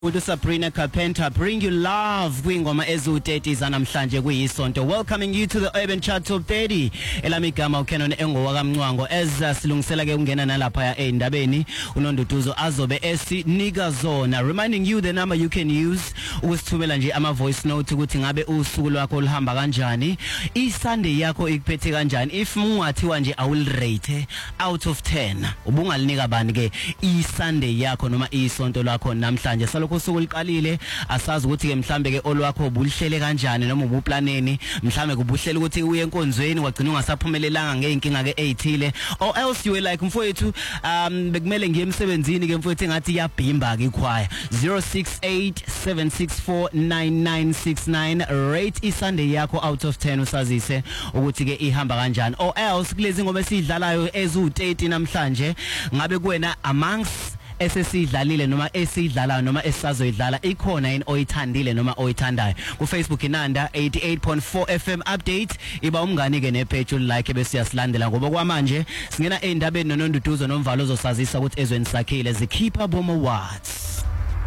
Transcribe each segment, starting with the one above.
With Sabrina Carpenter bring you love kwingoma ezu-30 zanamhlanje kuyisonto. Welcoming you to the Urban Chart Top 30. Elamigama uKenon Engowakamncwango as silungisela ke ungena nalapha endabeni uNonduduzo azobe esinika zona. Reminding you the number you can use ukusithumela nje ama voice note ukuthi ngabe usuku lwakho luhamba kanjani, iSunday yakho ikuphethe kanjani. If mungathiwa nje I will rate out of 10 ubungalinika bani ke iSunday yakho noma isonto lakho namhlanje. Usuku liqalile asazi ukuthi ke mhlambe ke olwakho bulihlele kanjani noma ubuplaneni, mhlambe kubuhlela ukuthi uye enkonzweni wagcina ungasaphumelelanga ngeenkinga ke ezithile, or else you were like mfowethu bekumele ngiye emsebenzini ke mfowethu ngathi iyabhimba ke ikhwaya. 0687649969 rate iSunday yakho out of 10 usazise ukuthi ke ihamba kanjani, or else kulezi ngoma esidlalayo ezu-30 namhlanje ngabe kuwena amongst esesidlalile noma esidlalayo noma esisazoyidlala ikhona yini oyithandile noma oyithandayo. Ku Facebook inanda 88.4 FM update iba umngani ke nepage like bese siyasilandela ngoba kwamanje singena endabeni noNonduduzo nomvalo ozosazisa ukuthi ezweni sakhile zikhipha Boma Awards.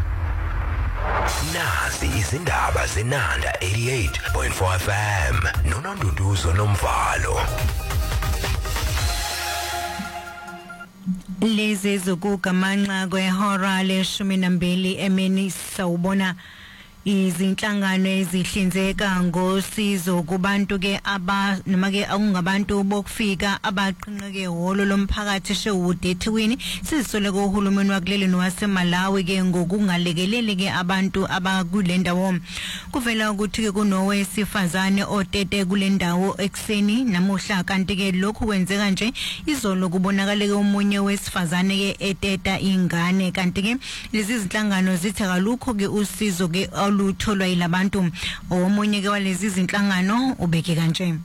Nazi izindaba zenanda 88.4 FM noNonduduzo nomvalo. Lezi zokugamanxa kwehora le-12 emini sawubona izinhlangano ezihlinzeka ngosizo kubantu ke noma ke akungabantu bokufika abaqinqeke holo lomphakathi shewude eThekwini sizisole kohulumeni wakuleli nowaseMalawi ke ngokungalekelele ke abantu abakule ndawo. Kuvela ukuthi ke kunowesifazane otete kule ndawo ekseni namuhla, kanti ke lokhu kwenzeka nje izolo kubonakala ke umunye wesifazane ke eteta ingane, kanti ke lezi zinhlangano zithi kalukho ke usizo ke lutholwa yilabantu. Omunye ke walezi zinhlangano ubeke kanje.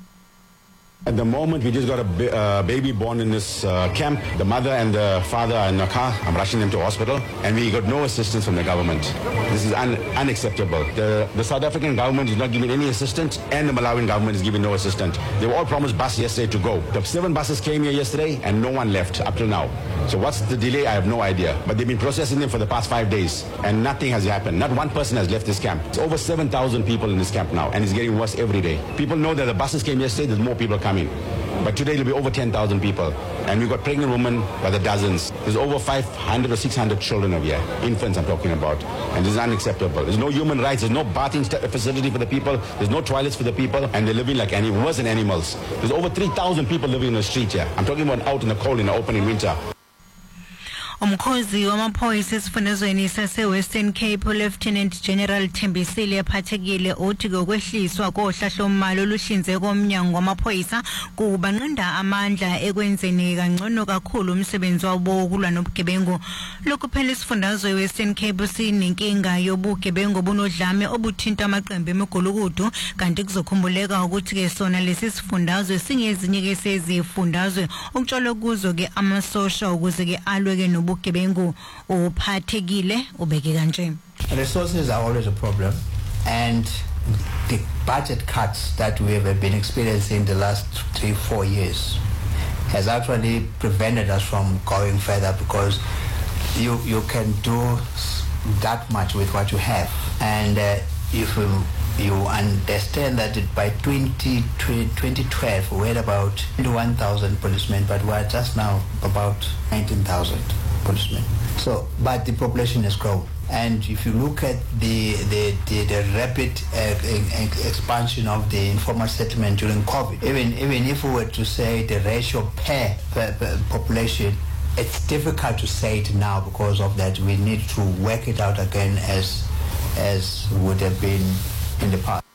At the moment, we just got a baby born in this camp. The mother and the father are in a car. I'm rushing them to hospital. And we got no assistance from the government. This is unacceptable. The South African government is not giving any assistance, and the Malawian government is giving no assistance. They were all promised bus yesterday to go. The 7 buses came here yesterday, and no one left up till now. So what's the delay? I have no idea. But they've been processing them for the past 5 days, and nothing has happened. Not one person has left this camp. It's over 7,000 people in this camp now, and it's getting worse every day. People know that the buses came yesterday, there's more people coming. But today it'll be over 10,000 people. And we've got pregnant women by the dozens. There's over 500 or 600 children over here. Infants I'm talking about. And this is unacceptable. There's no human rights. There's no bathing facility for the people. There's no toilets for the people. And they're living like worse than animals. There's over 3,000 people living in the street here. I'm talking about out in the cold, in the open in winter. Umkhozi wamaphoyisa esifundazweni sase-Western Cape Lieutenant General Thembisile ephathekile uthi kokwehliswa kohlahlomali oluhlinzeka omnyango wamaphoyisa kubanqanda amandla ekwenzeni kangcono kakhulu umsebenzi wabo wokulwa nobugebengu. Lokhu phela isifundazwe iWestern Cape sinenkinga yobugebengu bunodlame obuthinta amaqembu emigulukudu, kanti kuzokhumbuleka ukuthi ke sona lesi sifundazwe singezinye ke sezifundazwe okutshalwe kuzo ke amasosha ukuze ke alwe ke nobugebengu ophathekile ubeke kanje. Resources are always a problem, and the budget cuts that we have been experiencing the last 3-4 years has actually prevented us from going further, because you can do that much with what you have. And if you understand that by 2012 we had about 21,000 policemen, but we are just now about 19,000 policemen. So, but the population has grown. And if you look at the rapid expansion of the informal settlement during COVID, even if we were to say the ratio per population, it's difficult to say it now because of that. We need to work it out again as would have been in the past.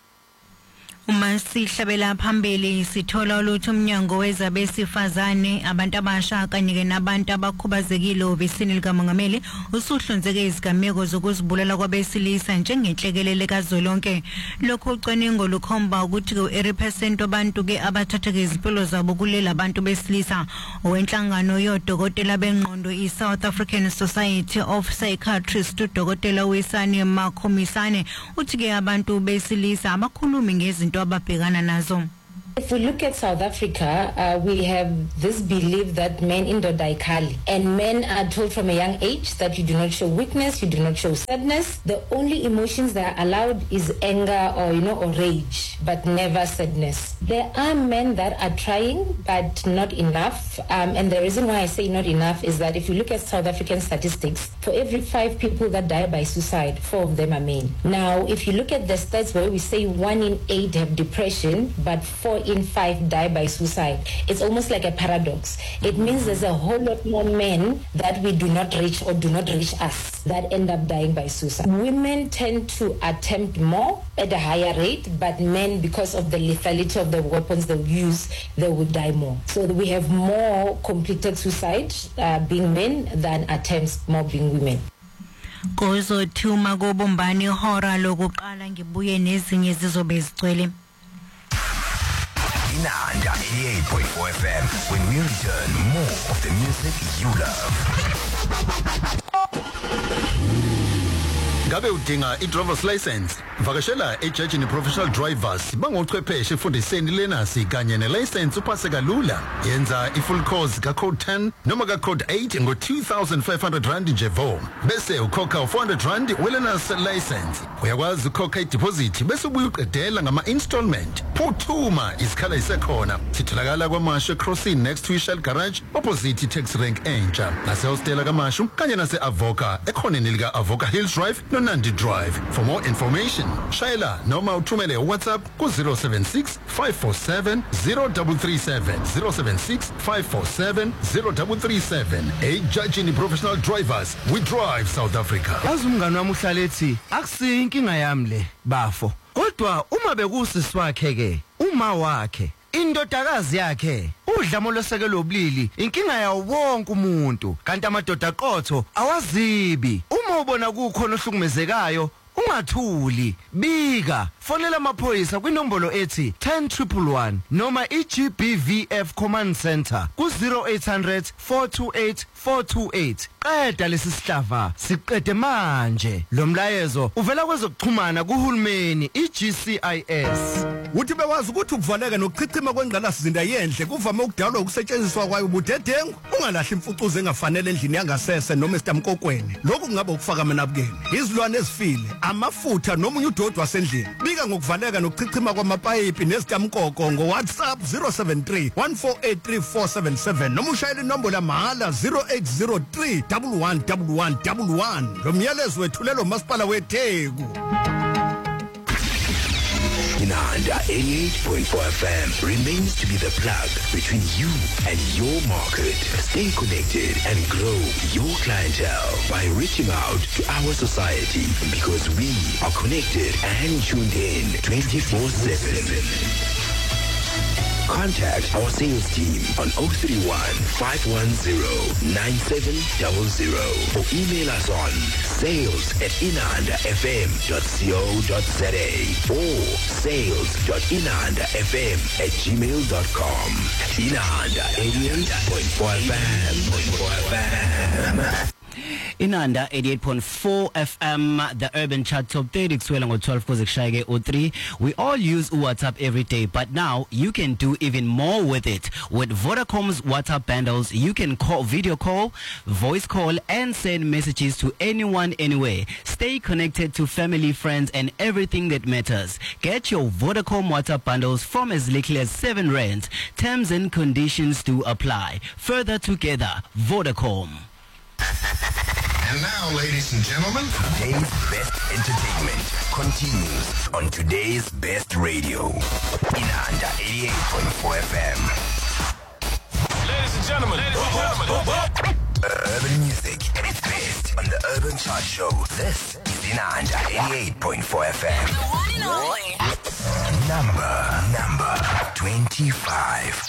Uma sihlabela phambili sithola ukuthi umnyango wezabesifazane abantu abasha kanye ke nabantu abakhubazekile obisini likamongameli usuhlonzeke izigameko zokuzibulala kwabesilisa njengenhlekelele kazolonke. Lokho ucwaningo lukhomba ukuthi ke 80% abantu ke abathatha izimpilo zabo kulela abantu besilisa. Owenhlangano yodokotela bengqondo iSouth African Society of Psychiatrists uDokotela Wisani Makhomisane uthi ke abantu besilisa abakhulumi ngezinto ababhekana nazo. If we look at South Africa, we have this belief that men indoda ikali, and men are told from a young age that you do not show weakness, you do not show sadness. The only emotions that are allowed is anger or or rage, but never sadness. There are men that are trying, but not enough. And the reason why I say not enough is that if you look at South African statistics, for every 5 people that die by suicide, 4 of them are men. Now, if you look at the stats where we say 1 in 8 have depression, but 4 in 5 die by suicide, it's almost like a paradox. It means there's a whole lot more men that we do not reach or do not reach us that end up dying by suicide. Women tend to attempt more at a higher rate, but men, because of the lethality of the weapons they use, they would die more. So we have more completed suicide being men than attempts more being women. Kuzothuma kobumbani ihora lokuqala ngibuye nezinye zizobe zigcwele. Inanda 88.4 FM. When we return, more of the music you love. Ngabe udinga i-driver's license? Vakashela ejajini professional drivers bangochwepheshe efundiseni lenasi kanye ne-license uphase kalula. Yenza i-full course ka-code 10 noma ka-code 8 ngo-2,500 rand nje vo. Bese ukhokha 400 rand welenas license. Uyakwazi ukhokha i-deposit bese ubuye uqedela ngama-installment. Phuthuma isikhala isekhona. Sitholakala kwaMashu Crossing next to Shell Garage opposite i-taxi rank entsha. Nase-hostela kaMashu kanye nase-Avoca ekhoneni lika-Avoca Hills Drive Nandi Drive. For more information, shayela noma uthumele WhatsApp ku 076 547 0337 076 547 0337. Ejajini professional drivers, we drive South Africa. Azumngani wami uhlalethi akusinkinga yami le bafo. Kodwa uma bekusisi wakhe ke, uma wakhe indodakazi yakhe udlamo losekelo obulili inkinga yawo wonke umuntu kanti amadoda aqotho awazibi. Uma ubona kukhona ohlukumezekayo ungathuli, bika, fonela amaphoyisa kwinombolo ethi 10111 noma iGBVF Command Center ku 0800 428 428. Qeda lesi sihlava siqede manje. Lo mlayezo uvela kwezokuxhumana kuhulumeni iGCIS. Uthi bewazi ukuthi ukuvaleka nokuchichima kwengqalasizinda yenhle kuvame ukudalwa ukusetshenziswa kwayo ubudedengu, ungalahli imfucuza engafanele endlini yangasese noma esitamkokweni. Lokhu kungaba ukufaka menabukeni, izilwane ezifile, amafutha noma unyudodwa wasendlini. Bika ngokuvaleka nokuchichima kwamapayipi nesitamkoko ngo WhatsApp 073 1483477 noma ushayele inombolo yamahala 0803 111111. Lo myalezo wethulelo masipala weTheku. Inanda 88.4 FM remains to be the plug between you and your market. Stay connected and grow your clientele by reaching out to our society, because we are connected and tuned in 24/7. Contact our sales team on 031 510 9700 or email us on sales@inandafm.co.za or sales.inandafm@gmail.com. Inanda 88.4 FM. Inanda 88.4 FM, the Urban Chat Top 30 kuswela ngo-12 kuze kushayeke u3. We all use WhatsApp every day, but now you can do even more with it. With Vodacom's WhatsApp bundles, you can call, video call, voice call, and send messages to anyone, anywhere. Stay connected to family, friends, and everything that matters. Get your Vodacom WhatsApp bundles from as little as 7 rand. Terms and conditions do apply. Further together, Vodacom. And now, ladies and gentlemen, today's best entertainment continues on today's best radio. Inanda 88.4 FM. Ladies and gentlemen, Urban music at its best on the Urban Chart Show. This is Inanda 88.4 FM. Number 25.